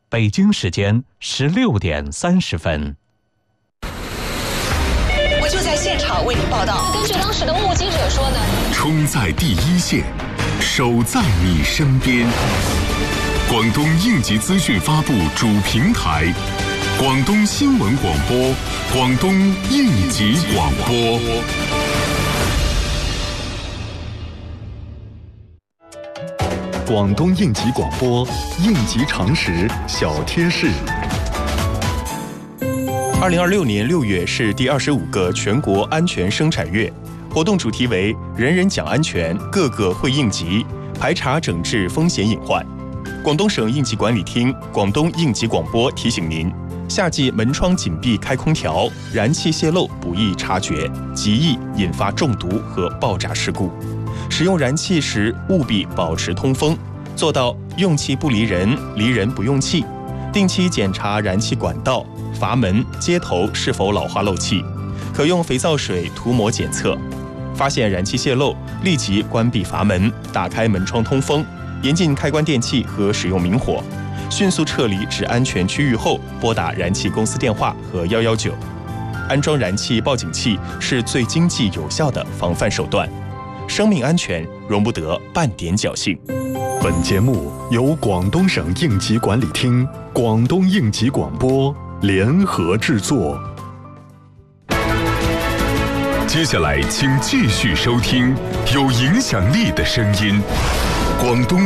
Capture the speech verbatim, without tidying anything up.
北京时间十六点三十分。 我就在现场为您报道。 根据当时的目击者说呢， 冲在第一线，守在你身边。广东应急资讯发布主平台，广东新闻广播，广东应急广播。 广东应急广播，应急常识小贴士。 二零二六年六月是第二十五个全国安全生产月，活动主题为“人人讲安全，个个会应急”，排查整治风险隐患。广东省应急管理厅、广东应急广播提醒您：夏季门窗紧闭开空调，燃气泄漏不易察觉，极易引发中毒和爆炸事故。使用燃气时务必保持通风，做到用气不离人，离人不用气。定期检查燃气管道、阀门、接头是否老化漏气，可用肥皂水涂抹检测。发现燃气泄漏，立即关闭阀门，打开门窗通风，严禁开关电器和使用明火。迅速撤离至安全区域后，拨打燃气公司电话和一一九。安装燃气报警器是最经济有效的防范手段。生命安全容不得半点侥幸。 本节目由广东省应急管理厅、广东应急广播联合制作。 接下来，请继续收听有影响力的声音，广东